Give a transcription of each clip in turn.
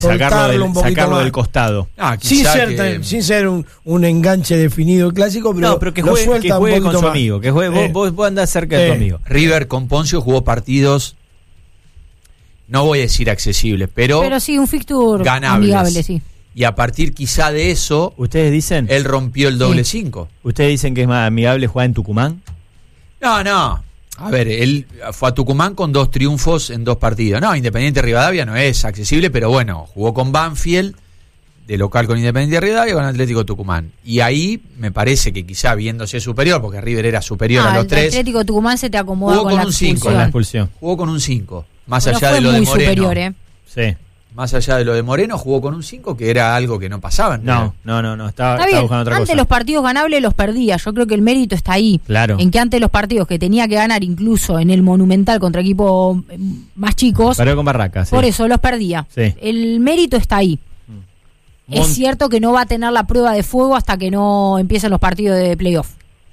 sacarlo del costado. Sin ser un enganche definido clásico, pero que juegue con su amigo, que juegue, vos andás cerca de tu amigo. River con Poncio jugó partidos, no voy a decir accesibles, pero sí, un fixture ganables. Amigable, sí. Y a partir quizá de eso, ustedes dicen, él rompió el doble 5. ¿Ustedes dicen que es más amigable jugar en Tucumán? No. A ver, él fue a Tucumán con 2 triunfos en 2 partidos. No, Independiente Rivadavia no es accesible, pero bueno, jugó con Banfield, de local con Independiente Rivadavia, con Atlético Tucumán. Y ahí me parece que quizá viéndose superior, porque River era superior a los 3. Atlético Tucumán se te acomoda jugó con un 5. Con la expulsión. Jugó con un 5. Más allá de lo de Moreno. Superior, Sí. Más allá de lo de Moreno, jugó con un 5, que era algo que no pasaba. No, estaba buscando otra cosa. Antes los partidos ganables los perdía. Yo creo que el mérito está ahí. Claro. En que antes los partidos que tenía que ganar, incluso en el Monumental contra equipos más chicos, perdió con Barracas. Por eso los perdía. Sí. El mérito está ahí. Es cierto que no va a tener la prueba de fuego hasta que no empiecen los partidos de playoff.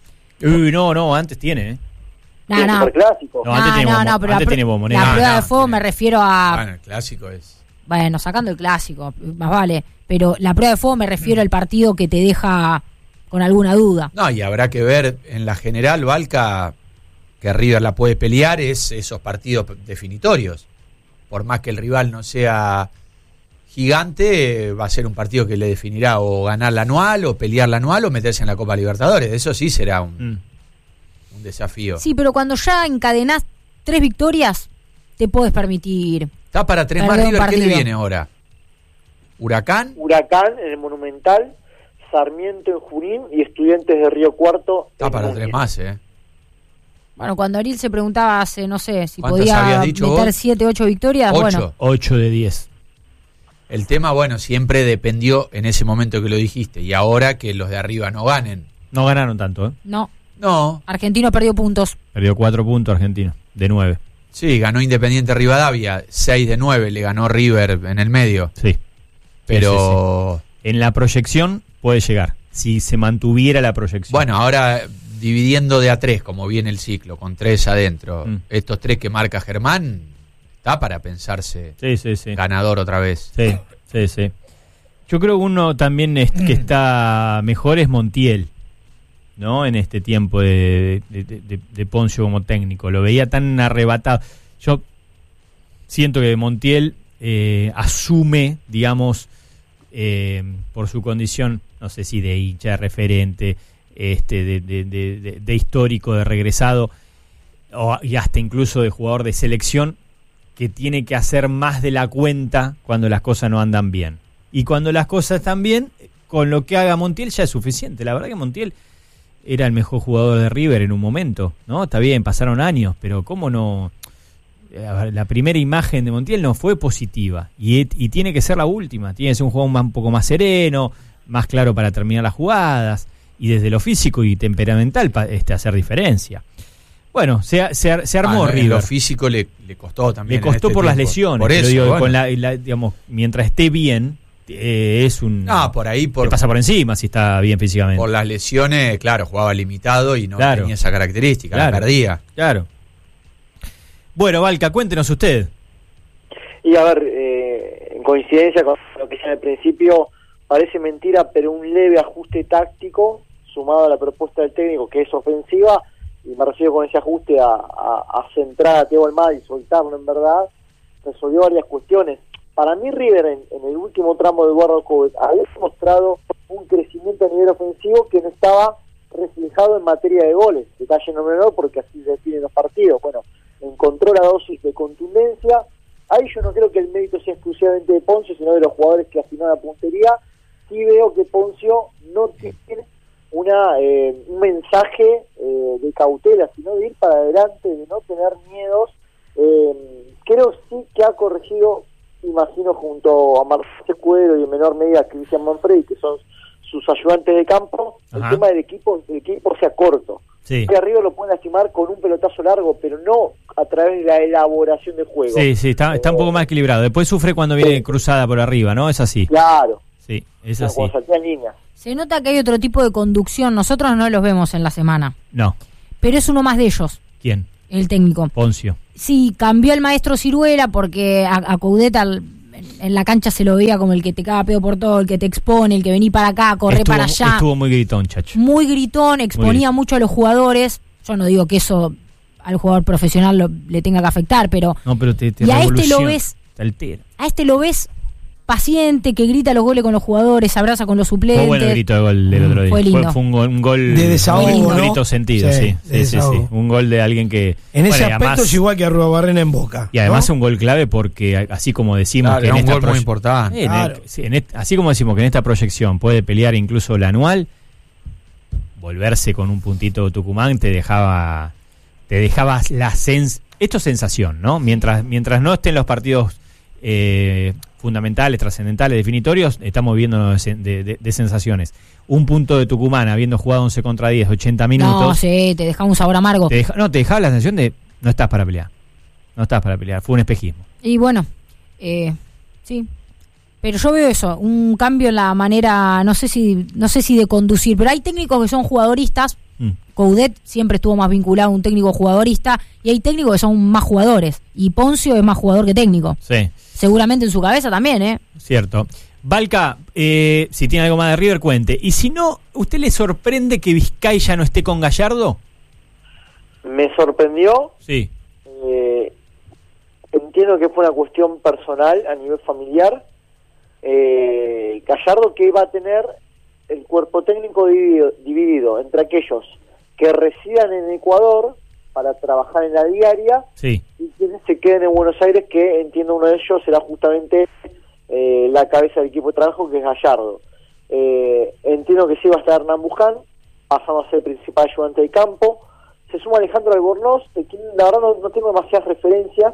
No, antes tiene, No. Clásico. No, pero antes tiene Bombonera. La prueba de fuego me refiero a... Bueno, el clásico es... Bueno, sacando el clásico, más vale. Pero la prueba de fuego me refiero al partido que te deja con alguna duda. No, y habrá que ver en la general, Valca, que River la puede pelear, es esos partidos definitorios. Por más que el rival no sea gigante, va a ser un partido que le definirá o ganar la anual, o pelear la anual, o meterse en la Copa Libertadores. Eso sí será un desafío. Sí, pero cuando ya encadenás 3 victorias, te podés permitir... Está para 3 más River. ¿Qué le viene ahora? ¿Huracán? Huracán en el Monumental, Sarmiento en Junín y Estudiantes de Río Cuarto. Está para 3 más, Bueno, cuando Ariel se preguntaba hace, no sé, si podía meter 7, 8 victorias, 8. Bueno. 8 de 10. El tema, siempre dependió en ese momento que lo dijiste. Y ahora que los de arriba no ganen. No ganaron tanto, ¿eh? No. Argentino perdió puntos. Perdió 4 puntos Argentino, de 9. Sí, ganó Independiente Rivadavia, 6 de 9, le ganó River en el medio. Sí. Pero... Sí. En la proyección puede llegar, si se mantuviera la proyección. Bueno, ahora dividiendo de a 3, como viene el ciclo, con 3 adentro, estos 3 que marca Germán, está para pensarse ganador otra vez. Sí. Yo creo que uno también que está mejor es Montiel, ¿no? En este tiempo de Poncio como técnico. Lo veía tan arrebatado. Yo siento que Montiel asume, digamos, por su condición, no sé si de hincha, de referente, de histórico, de regresado, y hasta incluso de jugador de selección, que tiene que hacer más de la cuenta cuando las cosas no andan bien. Y cuando las cosas están bien, con lo que haga Montiel ya es suficiente. La verdad que Montiel era el mejor jugador de River en un momento, ¿no? Está bien, pasaron años, pero ¿cómo no? La primera imagen de Montiel no fue positiva y tiene que ser la última. Tiene que ser un jugador un poco más sereno, más claro para terminar las jugadas y desde lo físico y temperamental hacer diferencia. Bueno, se armó River. Lo físico le costó también. Le costó por las lesiones. Por eso, digo, con digamos, mientras esté bien, es un... No, por ahí... le pasa por encima si está bien físicamente. Por las lesiones, claro, jugaba limitado y no tenía esa característica, la perdía. Claro. Bueno, Valca, cuéntenos usted. Y a ver, en coincidencia con lo que decía al principio, parece mentira, pero un leve ajuste táctico, sumado a la propuesta del técnico, que es ofensiva, y me refiero con ese ajuste a centrar a Thiago Almada y soltarlo en verdad, resolvió varias cuestiones. Para mí River en el último tramo de Eduardo Coudet había mostrado un crecimiento a nivel ofensivo que no estaba reflejado en materia de goles, detalle no menor porque así se definen los partidos. Bueno, encontró la dosis de contundencia. Ahí yo no creo que el mérito sea exclusivamente de Poncio, sino de los jugadores que afinó la puntería. Sí veo que Poncio no tiene un mensaje de cautela, sino de ir para adelante, de no tener miedos. Creo sí que ha corregido, imagino, junto a Marcelo Cuero y en menor medida a Cristian Manfredi, que son sus ayudantes de campo, el tema del equipo sea corto. Sí. Que arriba lo pueden lastimar con un pelotazo largo, pero no a través de la elaboración de juego. Sí, está un poco más equilibrado. Después sufre cuando viene cruzada por arriba, ¿no? Es así. Claro. Sí, es así. Cuando saltea en línea. Se nota que hay otro tipo de conducción. Nosotros no los vemos en la semana. No. Pero es uno más de ellos. ¿Quién? El técnico. Poncio. Sí, cambió el maestro Ciruela porque a Coudet en la cancha se lo veía como el que te caga pedo por todo, el que te expone, el que vení para acá, corre para allá. Estuvo muy gritón, Chacho. Muy gritón, exponía mucho a los jugadores. Yo no digo que eso al jugador profesional le tenga que afectar, pero... No, pero te y a este lo ves... Te altera. A este lo ves paciente, que grita los goles con los jugadores, se abraza con los suplentes. Fue bueno el grito de gol del otro día. Fue lindo. Fue un gol de desahogo, un ¿no? grito sentido, sí. Un gol de alguien que... En ese bueno, aspecto además, es igual que Arruabarrena en Boca. Y además ¿no? un gol clave porque, así como decimos Claro, que en un esta gol muy importante. Claro. Así como decimos que en esta proyección puede pelear incluso el anual, volverse con un puntito Tucumán te dejaba esto es sensación, ¿no? Mientras no estén los partidos fundamentales, trascendentales, definitorios, estamos viviendo de sensaciones. Un punto de Tucumán habiendo jugado 11 contra 10, 80 minutos. No, sí, te dejaba un sabor amargo. Te dejaba la sensación de no estás para pelear. Fue un espejismo. Y bueno, sí. Pero yo veo eso, un cambio en la manera, no sé si de conducir, pero hay técnicos que son jugadoristas. Coudet siempre estuvo más vinculado a un técnico jugadorista, y hay técnicos que son más jugadores, y Poncio es más jugador que técnico. Sí. Seguramente en su cabeza también, Cierto. Valca, si tiene algo más de River, cuente. Y si no, ¿usted le sorprende que Vizcay ya no esté con Gallardo? Me sorprendió. Sí. Entiendo que fue una cuestión personal a nivel familiar. Gallardo, que va a tener el cuerpo técnico dividido entre aquellos que residan en Ecuador para trabajar en la diaria, Sí. y quienes se queden en Buenos Aires, que entiendo uno de ellos será justamente la cabeza del equipo de trabajo, que es Gallardo. Entiendo que sí va a estar Hernán Buján, pasando a ser principal ayudante de campo. Se suma Alejandro Albornoz, de quien la verdad no tengo demasiadas referencias.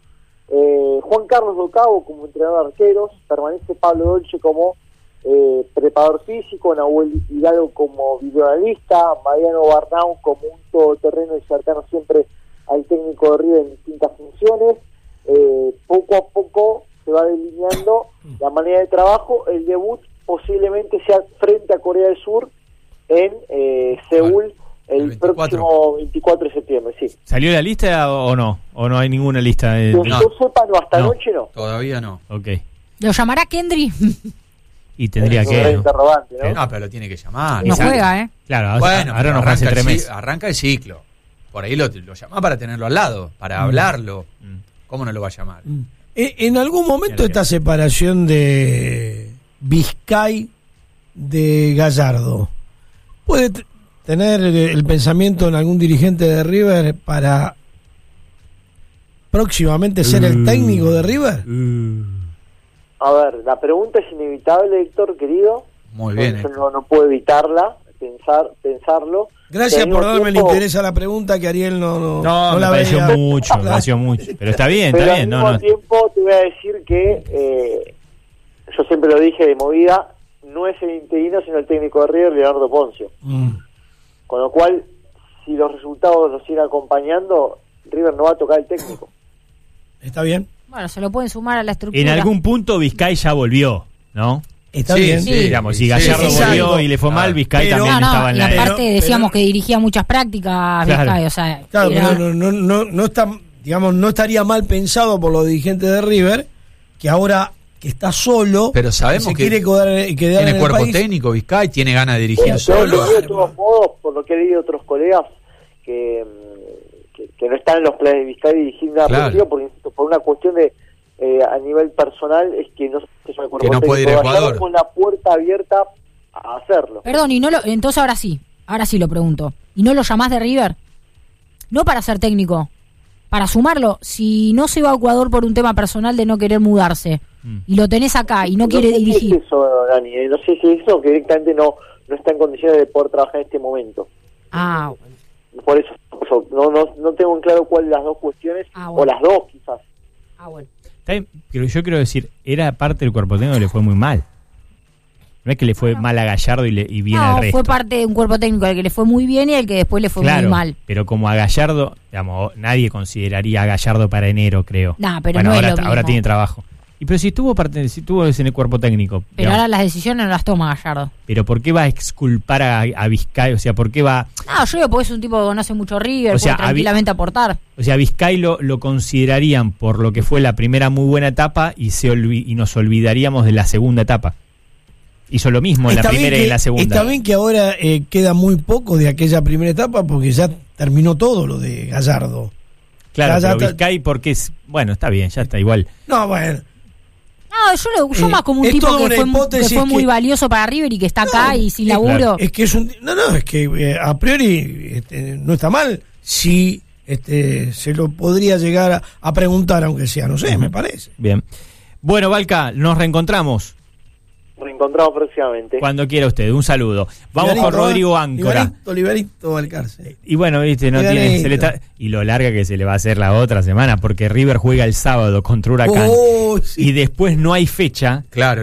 Juan Carlos Docabo como entrenador de arqueros, permanece Pablo Dolce como preparador físico, Nahuel Hidalgo como videoanalista, Mariano Barnau como un todoterreno y cercano siempre al técnico de River en distintas funciones. Poco a poco se va delineando la manera de trabajo. El debut posiblemente sea frente a Corea del Sur en Seúl el 24. próximo 24 de septiembre, sí. ¿Salió la lista o no? ¿O no hay ninguna lista? Que yo sepa, no, hasta anoche no. Todavía no. Ok. ¿Lo llamará Kendry? Y tendría Es un que... gran ¿no? interrogante, ¿no? No, pero lo tiene que llamar. No juega, Claro, Bueno, ahora pero no fue hace 3 meses. arranca el ciclo. Por ahí lo llama para tenerlo al lado, para hablarlo. ¿Cómo no lo va a llamar? En algún momento esta separación de Vizcay de Gallardo puede tener el pensamiento en algún dirigente de River para próximamente ser el técnico de River. A ver, la pregunta es inevitable, Héctor, querido. Muy bien. Yo no puedo evitarla, pensarlo. Gracias por darme el tiempo, interés a la pregunta, que Ariel no Me la pareció veía. mucho, Pero está bien, pero está bien. al mismo tiempo te voy a decir que yo siempre lo dije de movida, no es el interino sino el técnico de River, Leonardo Poncio. Con lo cual, si los resultados los siguen acompañando, River no va a tocar el técnico. ¿Está bien? Bueno, se lo pueden sumar a la estructura. En algún punto Vizcay ya volvió, ¿no? Está Sí, bien. sí. Digamos, si Gallardo sí, volvió exacto. y le fue mal, Vizcay Pero- también No, estaba en y la... aparte Pero- decíamos que dirigía muchas prácticas, Claro. Vizcay, o sea... Claro, era- pero no está, digamos, no estaría mal pensado por los dirigentes de River, que ahora que está solo, Pero sabemos se que quiere quedar Tiene en el cuerpo país. técnico, Vizcay, tiene ganas de dirigir Yo solo. lo digo de todos modos, por lo que he leído de otros colegas, que no están en los planes de Vizcay dirigir nada Claro. partido, por una cuestión de a nivel personal, es que no Que no puede ir a Ecuador. con la puerta abierta a hacerlo. Perdón, entonces ahora sí lo pregunto. ¿Y no lo llamás de River? No para ser técnico, para sumarlo. Si no se va a Ecuador por un tema personal de no querer mudarse, y lo tenés acá y no quiere sé dirigir... Si es eso, Dani, no sé si es eso, que directamente no está en condiciones de poder trabajar en este momento. Ah, Por eso no tengo en claro cuál de las dos cuestiones, bueno. o las dos quizás. bueno. Está bien, pero yo quiero decir, era parte del cuerpo técnico que le fue muy mal. No es que le fue mal a Gallardo y bien al No, resto. fue parte de un cuerpo técnico al que le fue muy bien y al que después le fue Claro, muy mal. pero como a Gallardo, digamos, nadie consideraría a Gallardo para enero, creo. Nah, pero bueno, no es ahora, lo mismo. ahora tiene trabajo. Y pero si estuvo en el cuerpo técnico. Pero ahora las decisiones no las toma Gallardo. Pero ¿por qué va a exculpar a Vizcay? O sea, ¿por qué va...? No, yo digo porque es un tipo que conoce mucho River, O sea, puede tranquilamente aportar. O sea, Vizcay lo considerarían por lo que fue la primera muy buena etapa y nos olvidaríamos de la segunda etapa. Hizo lo mismo en la primera y en la segunda. Está bien que ahora queda muy poco de aquella primera etapa porque ya terminó todo lo de Gallardo. Claro, pero Vizcay porque es... Bueno, está bien, ya está igual. No, bueno... No, yo más como un tipo que fue muy valioso para River y que está acá y sin laburo. Claro. Es que es que a priori no está mal. Si se lo podría llegar a preguntar, aunque sea, no sé, me parece. Bien. Bueno, Valca, nos reencontramos. Nos encontramos próximamente. Cuando quiera usted, un saludo. Vamos con Rodrigo Áncora. Liberito Valcarce. Y bueno, viste, no tiene... y lo larga que se le va a hacer la otra semana, porque River juega el sábado contra Huracán. Sí. Y después no hay fecha. Claro,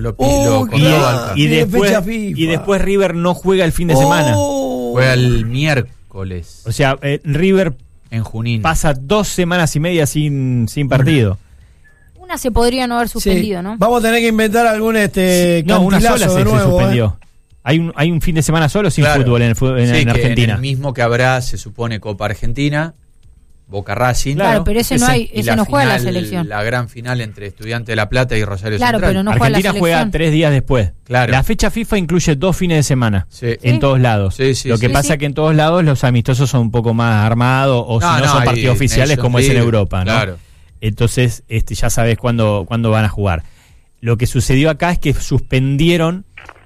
y después River no juega el fin de semana. Juega el miércoles. O sea, River en Junín pasa 2 semanas y media sin partido. Una se podría no haber suspendido, ¿no? Vamos a tener que inventar algún no, una sola se suspendió. Hay un fin de semana solo sin fútbol en Argentina. El mismo que habrá, se supone, Copa Argentina, Boca Racing. Claro, pero ese no juega la selección. La gran final entre Estudiantes de La Plata y Rosario Central. Central. Pero no juega Argentina la juega 3 días después. Claro. La fecha FIFA incluye 2 fines de semana en todos lados. Lo que pasa es que en todos lados los amistosos son un poco más armados o si no son partidos oficiales como es en Europa, ¿no? Claro. Entonces ya sabes cuándo van a jugar. Lo que sucedió acá es que suspendieron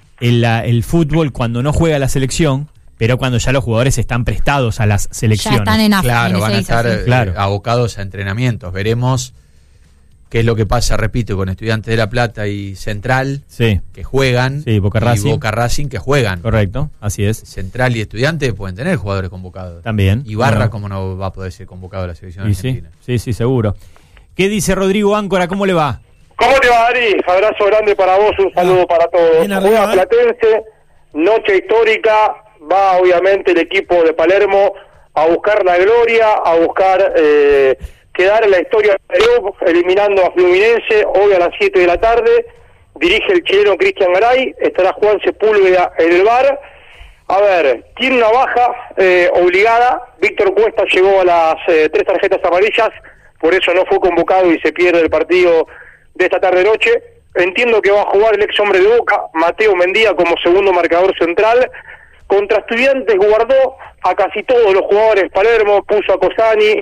el fútbol cuando no juega la selección, pero cuando ya los jugadores están prestados a las selecciones. Ya están en Claro, van a estar abocados a entrenamientos. Veremos qué es lo que pasa, repito, con Estudiantes de La Plata y Central, que juegan, y Boca Racing que juegan. Correcto, así es. Central y Estudiantes pueden tener jugadores convocados. También. Ibarra, como no va a poder ser convocado a la selección argentina. Sí, seguro. ¿Qué dice Rodrigo Áncora? ¿Cómo le va? ¿Cómo te va, Darí? Abrazo grande para vos, un saludo para todos. Juega Platense, noche histórica, va obviamente el equipo de Palermo a buscar la gloria, a buscar quedar en la historia de Perú, eliminando a Fluminense, hoy a las 7 de la tarde, dirige el chileno Cristian Garay, estará Juan Sepúlveda en el VAR. A ver, tiene una baja obligada, Víctor Cuesta llegó a las 3 tarjetas amarillas, por eso no fue convocado y se pierde el partido de esta tarde-noche. Entiendo que va a jugar el ex hombre de Boca, Mateo Mendía, como segundo marcador central. Contra Estudiantes guardó a casi todos los jugadores Palermo, puso a Cosani,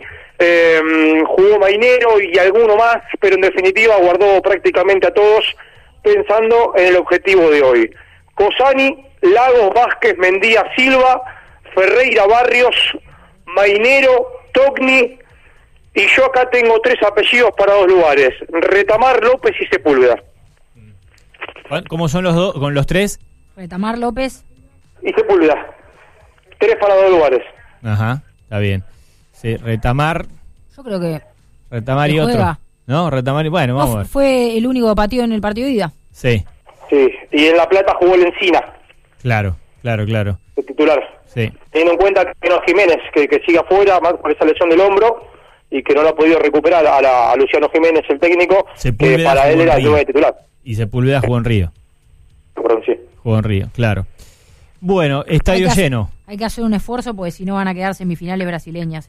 jugó Mainero y alguno más, pero en definitiva guardó prácticamente a todos pensando en el objetivo de hoy. Cosani, Lagos, Vázquez, Mendía, Silva, Ferreira, Barrios, Mainero, Togni, y yo acá tengo 3 apellidos para 2 lugares: Retamar, López y Sepúlveda. ¿Cómo son los dos con los 3? Retamar, López y Sepúlveda. 3 para 2 lugares. Ajá, está bien. Sí, Retamar. Yo creo que Retamar y otro. Juega. ¿No? Retamar y... Bueno, vamos a ver. Fue el único partido en el partido de ida. Sí, y en La Plata jugó el Encina. Claro. El titular. Sí. Teniendo en cuenta que no Jiménez, que sigue afuera más por esa lesión del hombro y que no lo ha podido recuperar a Luciano Jiménez, el técnico, que para él era el 9 titular. Y Sepúlveda jugó en Río. Sí. Jugó en Río, claro. Bueno, estadio lleno. Hay que hacer un esfuerzo porque si no van a quedar semifinales brasileñas,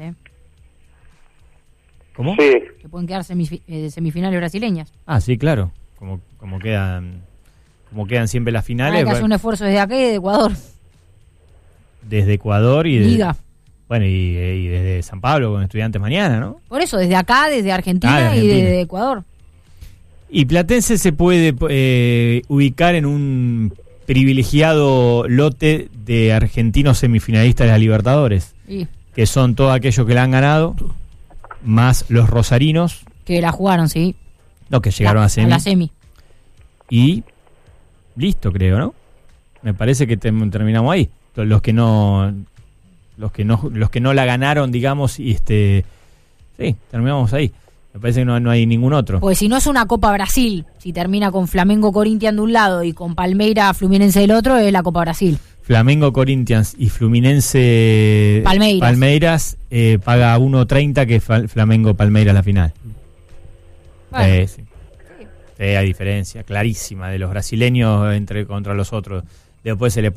¿Cómo? Sí. Que pueden quedar semifinales brasileñas. Ah, sí, claro. Como quedan siempre las finales. Hay que hacer un esfuerzo desde acá y de Ecuador. Desde Ecuador y Liga. Bueno, y desde San Pablo con Estudiantes mañana, ¿no? Por eso, desde acá, desde Argentina y desde Ecuador. Y Platense se puede ubicar en un privilegiado lote de argentinos semifinalistas de la Libertadores, que son todos aquellos que la han ganado, más los rosarinos. Que la jugaron, sí. No, que llegaron a la semi. Y listo, creo, ¿no? Me parece que terminamos ahí. Los que no la ganaron, digamos, y sí, terminamos ahí. Me parece que no hay ningún otro. Pues si no es una Copa Brasil, si termina con Flamengo Corinthians de un lado y con Palmeiras Fluminense del otro, es la Copa Brasil. Flamengo Corinthians y Fluminense Palmeiras paga 1.30 que Flamengo Palmeiras la final. Bueno. Sí. Sí, hay diferencia clarísima de los brasileños contra los otros. Después el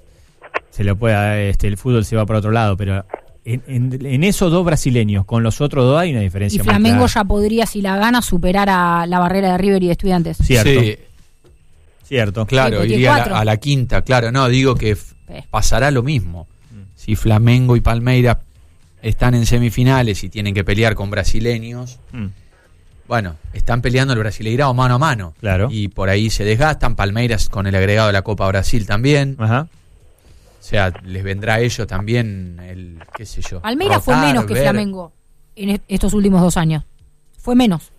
fútbol se va para otro lado, pero en esos dos brasileños con los otros dos hay una diferencia. Y Flamengo ya podría, si la gana, superar a la barrera de River y de Estudiantes. Cierto. Sí. Cierto. Claro, Sí, iría a la quinta. Claro, no, digo que pasará lo mismo. Si Flamengo y Palmeiras están en semifinales y tienen que pelear con brasileños, bueno, están peleando el Brasileirao mano a mano. Claro. Y por ahí se desgastan. Palmeiras con el agregado de la Copa Brasil también. Ajá. O sea, les vendrá a ellos también el, qué sé yo. Palmeiras fue menos que Flamengo en estos últimos 2 años. Fue menos.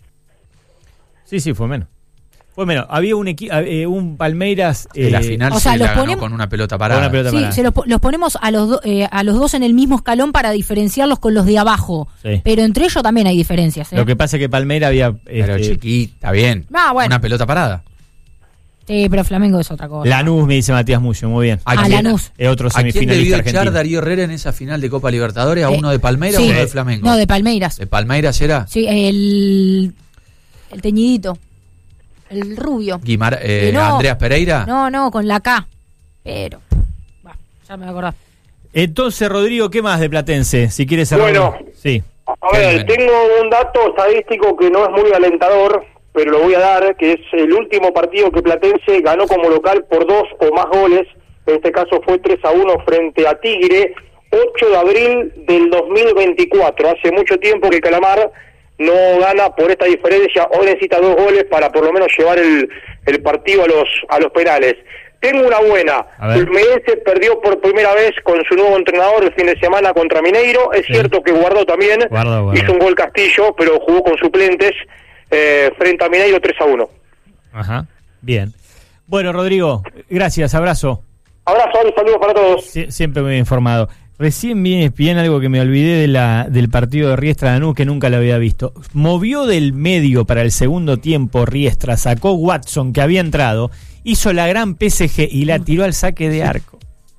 Sí, fue menos. Había un Palmeiras... la final la ganó con una pelota parada. Los ponemos a los dos en el mismo escalón para diferenciarlos con los de abajo. Sí. Pero entre ellos también hay diferencias. Lo que pasa es que Palmeiras había... Pero chiquita, bien. Bueno. Una pelota parada. Sí, pero Flamengo es otra cosa. Lanús, me dice Matías Mucho, muy bien. Lanús. Otro ¿A quién debió echar Darío Herrera en esa final de Copa Libertadores? ¿A uno de Palmeiras o uno de Flamengo? No, de Palmeiras. ¿De Palmeiras era? Sí, el teñidito. El rubio. ¿Andreas Pereira? No, con la K. Pero, ya me acordé. Entonces, Rodrigo, ¿qué más de Platense? Si quieres cerrar. Bueno, sí. A ver, tengo un dato estadístico que no es muy alentador, pero lo voy a dar, que es el último partido que Platense ganó como local por 2 o más goles. En este caso fue 3-1 frente a Tigre, 8 de abril del 2024. Hace mucho tiempo que Calamar no gana por esta diferencia. Hoy necesita 2 goles para por lo menos llevar el partido a los penales. Tengo una buena. Fluminense perdió por primera vez con su nuevo entrenador el fin de semana contra Mineiro. Es cierto que guardó también. Hizo un gol Castillo, pero jugó con suplentes frente a Mineiro 3-1. Ajá, bien. Bueno, Rodrigo, gracias, abrazo. Abrazo, un saludo para todos. Siempre muy informado. Recién bien algo que me olvidé del partido de Riestra Lanús, que nunca lo había visto. Movió del medio para el segundo tiempo Riestra, sacó Watson, que había entrado, hizo la gran PSG y la tiró al saque de arco.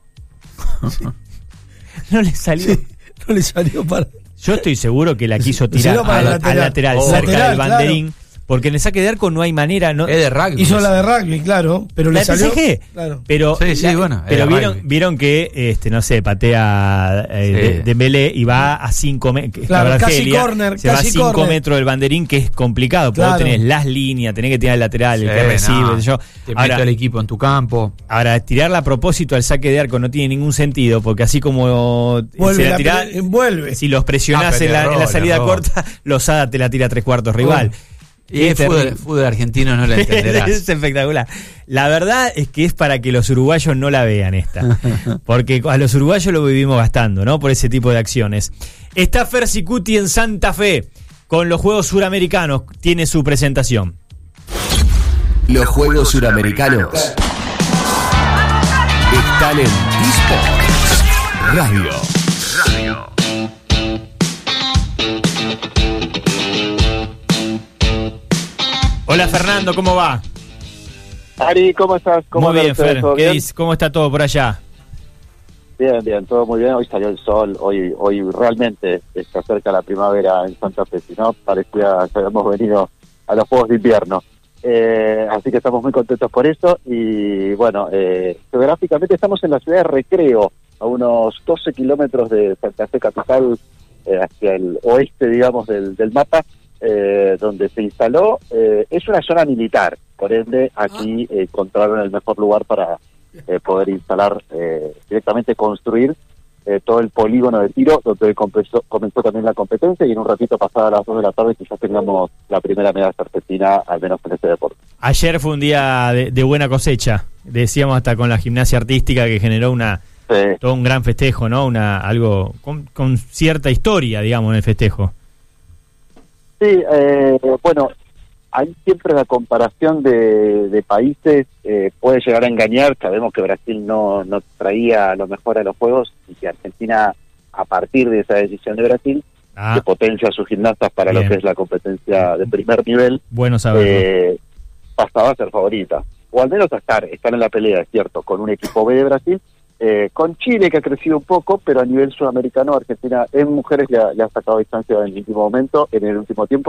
No le salió para... Yo estoy seguro que la quiso tirar al lateral cerca del banderín. Claro. Porque en el saque de arco no hay manera. No, es de rugby. Hizo la de rugby, claro. Pero le salió. PSG, claro. Pero vieron que, no sé, patea Dembélé y va a 5 metros. Claro, casi corner. Se va a 5 metros del banderín, que es complicado. Porque vos tenés las líneas, tenés que tirar el lateral, el que recibe. Te mete el equipo en tu campo. Ahora, tirarla a propósito al saque de arco no tiene ningún sentido, porque así como vuelve, se la tirás, si los presionás en la salida corta, Lozada te la tira a 3/4 rival. Y el fútbol argentino no la entenderás. Es espectacular. La verdad es que es para que los uruguayos no la vean esta. Porque a los uruguayos lo vivimos gastando, ¿no? Por ese tipo de acciones. Está Fer Sicuti en Santa Fe con los Juegos Suramericanos. Tiene su presentación. Los Juegos Suramericanos están en eSports Radio. Hola Fernando, ¿cómo va? Ari, ¿cómo estás? Muy bien, Fer. ¿Qué dices? ¿Cómo está todo por allá? Bien, todo muy bien. Hoy salió el sol, hoy realmente se acerca la primavera en Santa Fe. Si no, parecía que habíamos venido a los Juegos de Invierno. Así que estamos muy contentos por eso. Y bueno, geográficamente estamos en la ciudad de Recreo, a unos 12 kilómetros de Santa Fe capital, hacia el oeste, digamos, del mapa. Donde se instaló, es una zona militar, por ende aquí encontraron el mejor lugar para poder instalar, directamente construir todo el polígono de tiro, donde comenzó también la competencia, y en un ratito pasada a las 2 de la tarde quizás tengamos la primera medalla argentina, al menos en este deporte. Ayer fue un día de buena cosecha, decíamos hasta con la gimnasia artística que generó todo un gran festejo, ¿no? Algo con cierta historia, digamos, en el festejo. Sí, bueno, hay siempre la comparación de países, puede llegar a engañar. Sabemos que Brasil no traía lo mejor a los Juegos y que Argentina, a partir de esa decisión de Brasil, que potencia a sus gimnastas para lo que es la competencia de primer nivel, bueno saberlo, pasaba a ser favorita, o al menos a estar en la pelea, es cierto, con un equipo B de Brasil. Con Chile, que ha crecido un poco, pero a nivel sudamericano, Argentina en mujeres le ha sacado distancia en el último momento, en el último tiempo,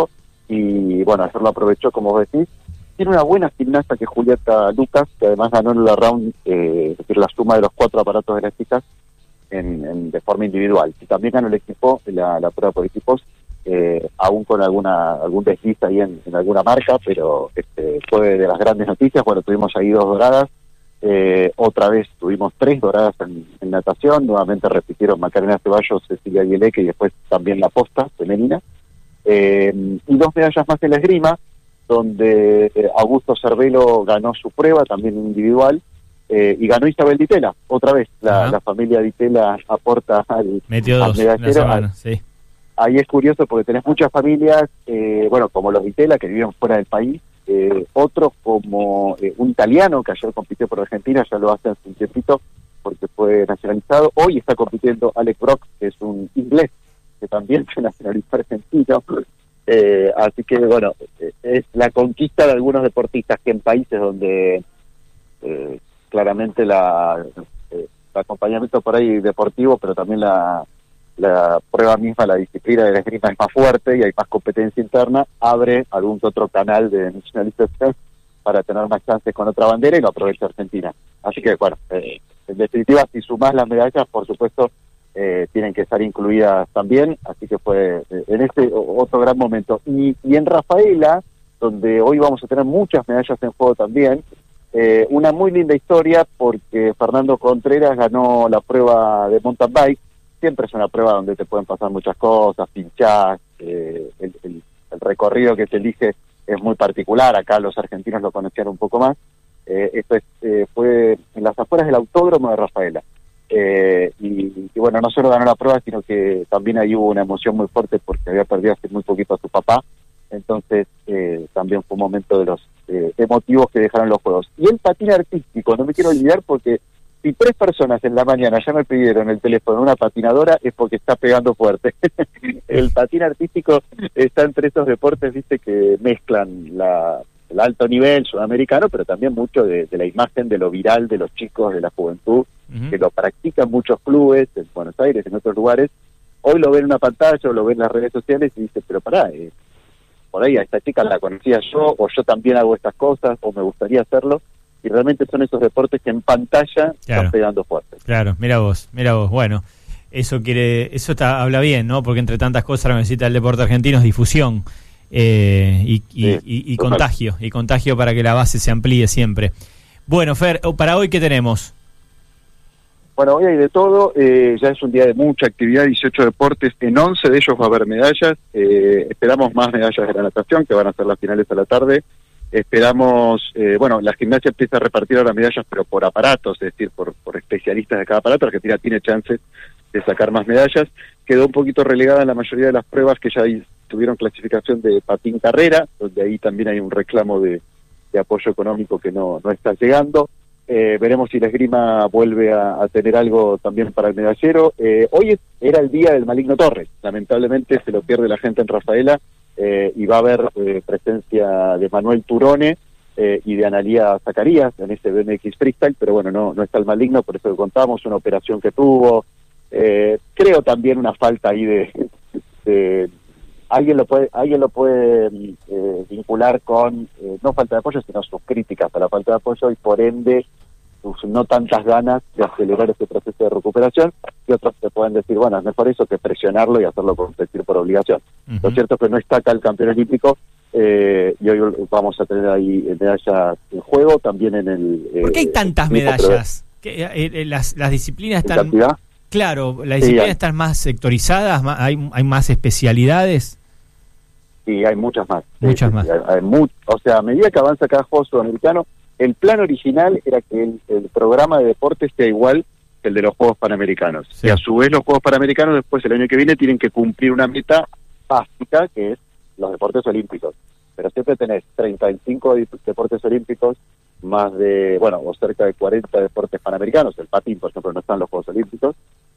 y bueno, ayer lo aprovechó, como vos decís. Tiene una buena gimnasta que es Julieta Lucas, que además ganó en la round, es decir, la suma de los 4 aparatos de las chicas de forma individual. Y también ganó el equipo, la prueba por equipos, aún con algún desliz ahí en alguna marca, pero fue de las grandes noticias. Bueno, tuvimos ahí 2 doradas, otra vez tuvimos 3 doradas en natación, nuevamente repitieron Macarena Ceballos, Cecilia Guileque y después también la posta femenina, y 2 medallas más en la esgrima, donde Augusto Cervelo ganó su prueba, también individual, y ganó Isabel Ditela, otra vez. La familia Ditela aporta al medallero. Sí. Ahí es curioso porque tenés muchas familias, bueno, como los Ditela, que viven fuera del país, otros como un italiano que ayer compitió por Argentina, ya lo hace hace un tiempito porque fue nacionalizado. Hoy está compitiendo Alex Brock, que es un inglés, que también se nacionalizó argentino. Así que bueno, es la conquista de algunos deportistas que en países donde claramente el acompañamiento por ahí deportivo, pero también la prueba misma, la disciplina de la esgrima es más fuerte y hay más competencia interna, abre algún que otro canal de nacionalización para tener más chances con otra bandera, y lo aprovecha Argentina. Así que bueno, en definitiva, si sumás las medallas, por supuesto, tienen que estar incluidas también, así que fue en este otro gran momento. Y en Rafaela, donde hoy vamos a tener muchas medallas en juego también, una muy linda historia, porque Fernando Contreras ganó la prueba de mountain bike. Siempre es una prueba donde te pueden pasar muchas cosas, pinchás, el recorrido que se elige es muy particular, acá los argentinos lo conocían un poco más. Esto fue en las afueras del autódromo de Rafaela. Y bueno, no solo ganó la prueba, sino que también ahí hubo una emoción muy fuerte porque había perdido hace muy poquito a su papá. Entonces también fue un momento de los emotivos que dejaron los juegos. Y el patín artístico, no me quiero olvidar, porque si 3 personas en la mañana ya me pidieron el teléfono de una patinadora, es porque está pegando fuerte. El patín artístico está entre esos deportes, viste, que mezclan el alto nivel sudamericano, pero también mucho de la imagen, de lo viral de los chicos, de la juventud, que lo practican muchos clubes en Buenos Aires, en otros lugares. Hoy lo ven en una pantalla o lo ven en las redes sociales y dicen, pero pará, por ahí a esta chica la conocía yo, o yo también hago estas cosas, o me gustaría hacerlo. Y realmente son esos deportes que en pantalla están pegando fuerte. Claro, mira vos. Bueno, eso habla bien, ¿no? Porque entre tantas cosas lo que necesita el deporte argentino es difusión y contagio para que la base se amplíe siempre. Bueno, Fer, para hoy, ¿qué tenemos? Bueno, hoy hay de todo, ya es un día de mucha actividad, 18 deportes, en 11 de ellos va a haber medallas, esperamos más medallas de la natación, que van a ser las finales a la tarde. Esperamos, la gimnasia empieza a repartir ahora medallas, pero por aparatos, es decir, por especialistas de cada aparato. Argentina tiene chances de sacar más medallas. Quedó un poquito relegada en la mayoría de las pruebas que ya tuvieron clasificación de patín carrera, donde ahí también hay un reclamo de apoyo económico que no está llegando. Veremos si la esgrima vuelve a tener algo también para el medallero. Hoy era el día del Maligno Torres, lamentablemente se lo pierde la gente en Rafaela. Y va a haber presencia de Manuel Turone y de Analía Zacarías en este BMX Freestyle, pero bueno, no está el Maligno, por eso lo contamos, una operación que tuvo. Creo también una falta ahí de alguien lo puede vincular con no falta de apoyo, sino sus críticas a la falta de apoyo y por ende sus no tantas ganas de acelerar este proceso de recuperación, y otros te pueden decir, bueno, es mejor eso que presionarlo y hacerlo competir por obligación. Lo cierto es que no está acá el campeón olímpico, y hoy vamos a tener ahí medallas en juego, también en el... ¿Por qué hay tantas medallas? Las disciplinas están... Claro, las disciplinas están más sectorizadas, hay más especialidades. Sí, hay muchas más. Muchas más. O sea, a medida que avanza cada juego sudamericano, el plan original era que el programa de deportes sea igual que el de los Juegos Panamericanos. Sí. Y a su vez los Juegos Panamericanos después, el año que viene, tienen que cumplir una meta básica, que es los deportes olímpicos. Pero siempre tenés 35 deportes olímpicos, más de, o cerca de 40 deportes panamericanos. El patín, por ejemplo, no está en los Juegos Olímpicos,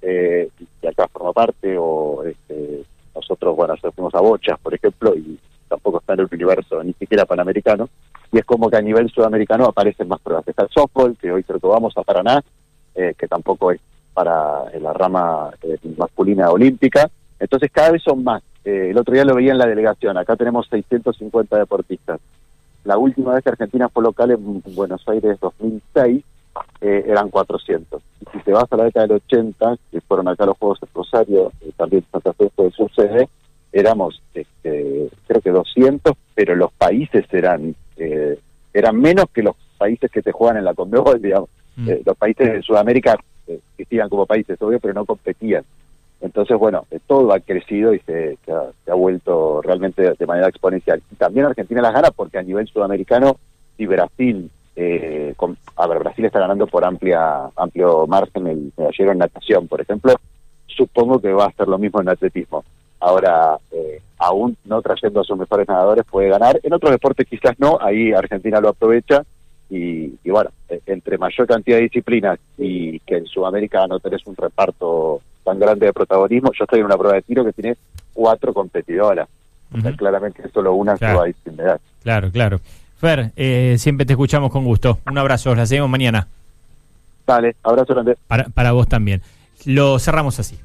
y acá forma parte, o nosotros, ya fuimos a bochas, por ejemplo, y tampoco está en el universo, ni siquiera panamericano, y es como que a nivel sudamericano aparecen más pruebas. Está el softball, que hoy creo que vamos a Paraná, que tampoco es para la rama masculina olímpica. Entonces cada vez son más. el otro día lo veía en la delegación, acá tenemos 650 deportistas. La última vez que Argentina fue local en Buenos Aires 2006, eran 400. Y si te vas a la década del 80, que fueron acá los Juegos de Rosario, también Santa Fe fue su sede, éramos creo que 200, pero los países eran menos que los países que te juegan en la Conmebol, digamos. Los países de Sudamérica existían como países, obvio, pero no competían. Entonces, bueno, todo ha crecido y se ha vuelto realmente de manera exponencial. Y también Argentina las gana porque a nivel sudamericano, y Brasil, Brasil está ganando por amplio margen el medallero en natación, por ejemplo. Supongo que va a hacer lo mismo en atletismo. Ahora, aún no trayendo a sus mejores nadadores, puede ganar. En otros deportes quizás no, ahí Argentina lo aprovecha. Y bueno, entre mayor cantidad de disciplinas y que en Sudamérica no tenés un reparto tan grande de protagonismo, yo estoy en una prueba de tiro que tiene 4 competidoras. O sea, claramente solo una se va a ir sin medalla. Claro. Fer, siempre te escuchamos con gusto. Un abrazo, la seguimos mañana. Dale, abrazo grande. Para vos también. Lo cerramos así.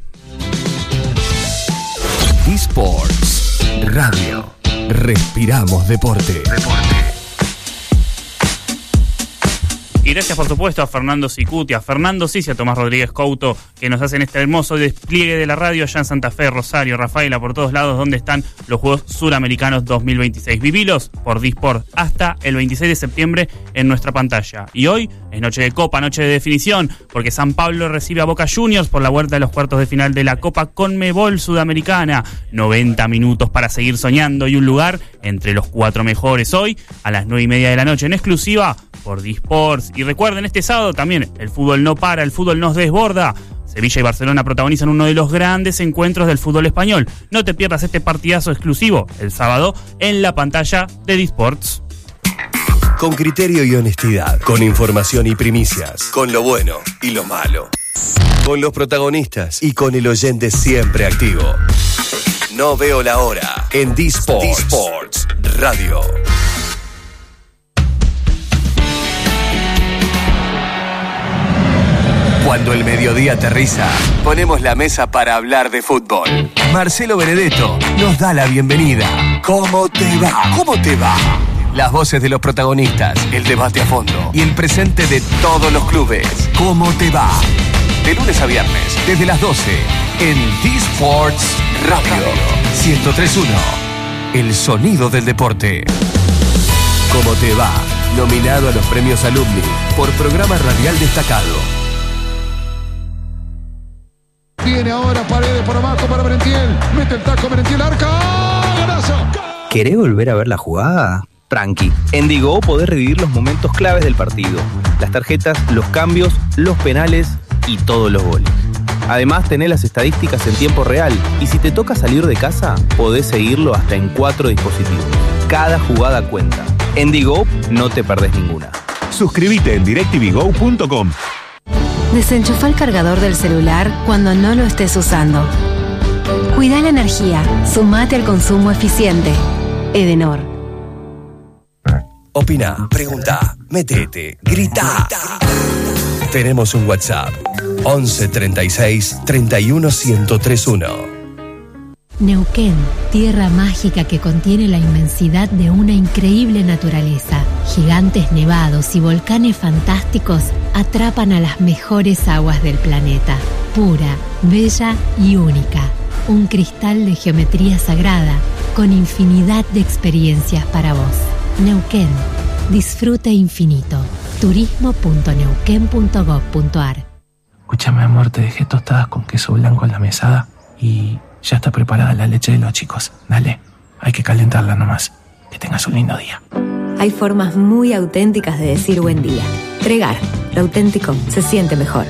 eSports Radio. Respiramos deporte. Y gracias, por supuesto, a Fernando Cicuti, a Fernando Cis y a Tomás Rodríguez Couto, que nos hacen este hermoso despliegue de la radio allá en Santa Fe, Rosario, Rafaela, por todos lados, donde están los Juegos Suramericanos 2026. Vivilos por Disport hasta el 26 de septiembre en nuestra pantalla. Y hoy es noche de Copa, noche de definición, porque San Pablo recibe a Boca Juniors por la vuelta de los cuartos de final de la Copa Conmebol Sudamericana. 90 minutos para seguir soñando y un lugar entre los 4 mejores hoy a las 9:30 de la noche en exclusiva por Disports. Y recuerden, este sábado también el fútbol no para, el fútbol nos desborda. Sevilla y Barcelona protagonizan uno de los grandes encuentros del fútbol español. No te pierdas este partidazo exclusivo el sábado en la pantalla de Disports. Con criterio y honestidad, con información y primicias, con lo bueno y lo malo, con los protagonistas y con el oyente siempre activo. No veo la hora en Disports Radio. Cuando el mediodía aterriza, ponemos la mesa para hablar de fútbol. Marcelo Benedetto nos da la bienvenida. ¿Cómo te va? ¿Cómo te va? Las voces de los protagonistas, el debate a fondo y el presente de todos los clubes. ¿Cómo te va? De lunes a viernes, desde las 12, en Disports Radio 103.1. El sonido del deporte. ¿Cómo te va? Nominado a los premios Alumni por programa radial destacado. Viene ahora Paredes por abajo para Merentiel. Mete el taco Merentiel, arca. ¡Golazo! ¿Querés volver a ver la jugada? Tranqui. En Digo podés revivir los momentos claves del partido. Las tarjetas, los cambios, los penales y todos los goles. Además, tenés las estadísticas en tiempo real. Y si te toca salir de casa, podés seguirlo hasta en 4 dispositivos. Cada jugada cuenta. En Digo no te perdés ninguna. Suscríbete en directvgo.com. Desenchufa el cargador del celular cuando no lo estés usando. Cuida la energía. Sumate al consumo eficiente. Edenor. Opina, pregunta, metete, grita. Tenemos un WhatsApp. 11 36 31 1031. Neuquén, tierra mágica que contiene la inmensidad de una increíble naturaleza. Gigantes nevados y volcanes fantásticos atrapan a las mejores aguas del planeta. Pura, bella y única. Un cristal de geometría sagrada con infinidad de experiencias para vos. Neuquén, disfrute infinito. turismo.neuquén.gov.ar. Escúchame, amor, te dejé tostadas con queso blanco en la mesada y ya está preparada la leche de los chicos. Dale, hay que calentarla nomás. Que tengas un lindo día. Hay formas muy auténticas de decir buen día. Tregar, lo auténtico se siente mejor.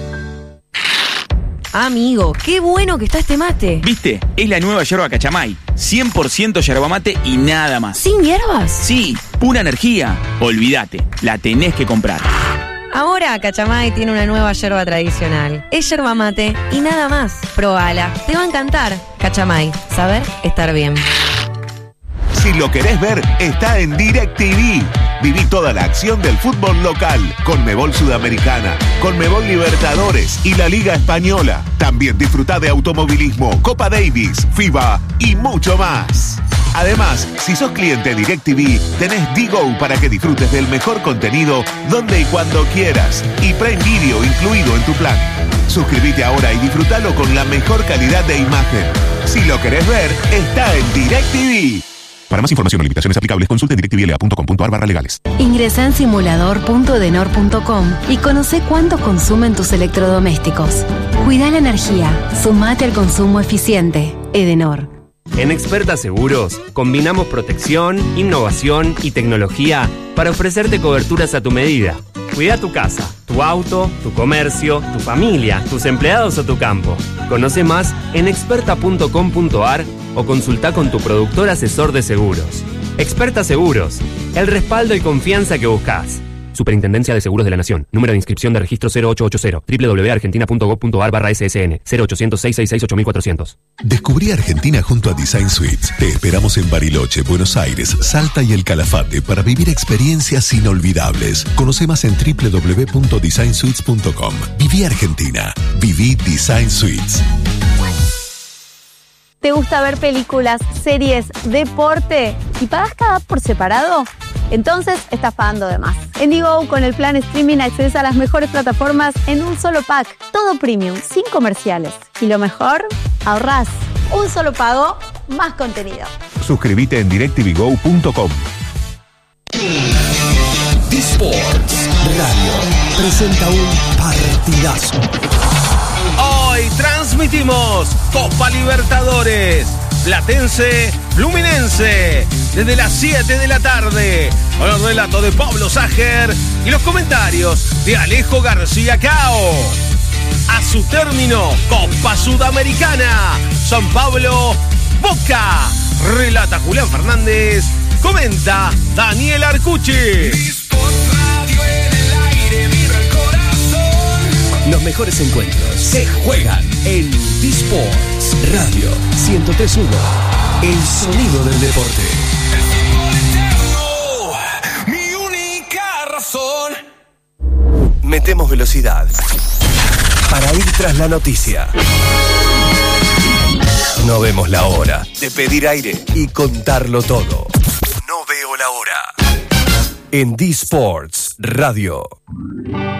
Amigo, qué bueno que está este mate. ¿Viste? Es la nueva yerba Cachamay. 100% yerba mate y nada más. ¿Sin hierbas? Sí, pura energía. Olvídate, la tenés que comprar. Ahora Cachamay tiene una nueva yerba tradicional. Es yerba mate y nada más. Probala, te va a encantar. Cachamay, saber estar bien. Si lo querés ver, está en DirecTV. Viví toda la acción del fútbol local, Conmebol Sudamericana, Conmebol Libertadores y la Liga Española. También disfruta de automovilismo, Copa Davis, FIBA y mucho más. Además, si sos cliente DirecTV, tenés D-Go para que disfrutes del mejor contenido donde y cuando quieras. Y Prime Video incluido en tu plan. Suscríbete ahora y disfrútalo con la mejor calidad de imagen. Si lo querés ver, está en DirecTV. Para más información o limitaciones aplicables, consulte directvla.com.ar/legales. Ingresa en simulador.edenor.com y conoce cuánto consumen tus electrodomésticos. Cuida la energía. Sumate al consumo eficiente. Edenor. En Experta Seguros, combinamos protección, innovación y tecnología para ofrecerte coberturas a tu medida. Cuida tu casa, tu auto, tu comercio, tu familia, tus empleados o tu campo. Conoce más en experta.com.ar o consulta con tu productor asesor de seguros. Experta Seguros, el respaldo y confianza que buscas. Superintendencia de Seguros de la Nación. Número de inscripción de registro 0880. www.argentina.gov.ar/ssn. 0800-666-8400. Descubrí Argentina junto a Design Suites. Te esperamos en Bariloche, Buenos Aires, Salta y El Calafate para vivir experiencias inolvidables. Conoce más en www.designsuites.com. Viví Argentina. Viví Design Suites. ¿Te gusta ver películas, series, deporte y pagas cada app por separado? Entonces estás pagando de más. En Digo, con el plan streaming accedes a las mejores plataformas en un solo pack. Todo premium, sin comerciales. Y lo mejor, ahorrás. Un solo pago, más contenido. Suscríbete en directvgo.com. D-Sports Radio presenta un partidazo. Hoy transmitimos Copa Libertadores, Platense Fluminense, desde las 7 de la tarde, con el relato de Pablo Sager y los comentarios de Alejo García Cao. A su término, Copa Sudamericana, San Pablo, Boca. Relata Julián Fernández, comenta Daniel Arcucci. Los mejores encuentros se juegan en D-Sports Radio 103.1. El sonido del deporte. Mi única razón. Metemos velocidad para ir tras la noticia. No vemos la hora de pedir aire y contarlo todo. No veo la hora. En D-Sports Radio.